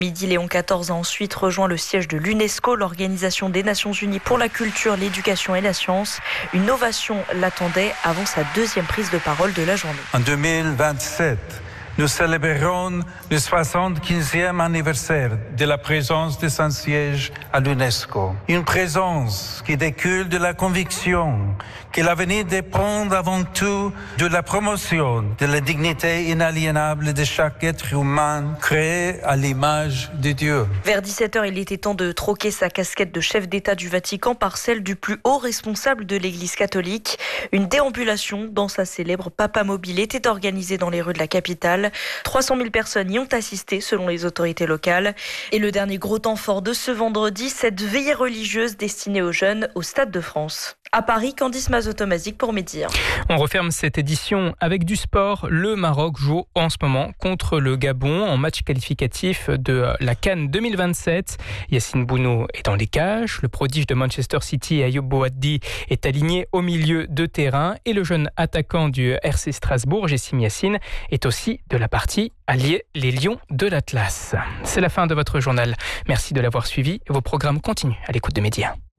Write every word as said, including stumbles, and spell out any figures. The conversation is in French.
Midi, Léon quatorze a ensuite rejoint le siège de l'UNESCO, l'Organisation des Nations Unies pour la culture, l'éducation et la science. Une ovation l'attendait avant sa deuxième prise de parole de la journée. En deux mille vingt-sept, nous célébrerons le soixante-quinzième anniversaire de la présence de Saint-Siège à l'UNESCO. Une présence qui découle de la conviction que l'avenir dépend avant tout de la promotion de la dignité inaliénable de chaque être humain créé à l'image de Dieu. Vers dix-sept heures, il était temps de troquer sa casquette de chef d'État du Vatican par celle du plus haut responsable de l'Église catholique. Une déambulation dans sa célèbre Papa Mobile était organisée dans les rues de la capitale. trois cent mille personnes y ont assisté selon les autorités locales. Et le dernier gros temps fort de ce vendredi, cette veillée religieuse destinée aux jeunes au Stade de France. À Paris, Candice Mazotomazik pour Média. On referme cette édition avec du sport. Le Maroc joue en ce moment contre le Gabon en match qualificatif de la CAN deux mille vingt-sept. Yacine Bounou est dans les cages. Le prodige de Manchester City, Ayoub Boaddi, est aligné au milieu de terrain. Et le jeune attaquant du R C Strasbourg, Jessim Yassine, est aussi de la partie alliée les Lions de l'Atlas. C'est la fin de votre journal. Merci de l'avoir suivi. Vos programmes continuent à l'écoute de Média.